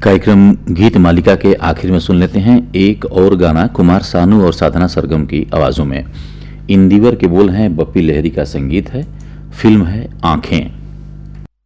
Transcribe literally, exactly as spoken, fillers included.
कार्यक्रम गीत मालिका के आखिर में सुन लेते हैं एक और गाना कुमार सानू और साधना सरगम की आवाजों में। इंदिवर के बोल हैं, बप्पी लहरी का संगीत है, फिल्म है आंखें।